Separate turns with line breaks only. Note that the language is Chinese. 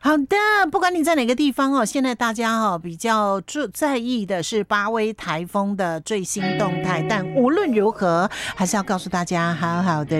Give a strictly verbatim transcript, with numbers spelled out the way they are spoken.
好的，不管你在哪个地方哦，现在大家哦比较注在意的是巴威台风的最新动态，但无论如何，还是要告诉大家好好的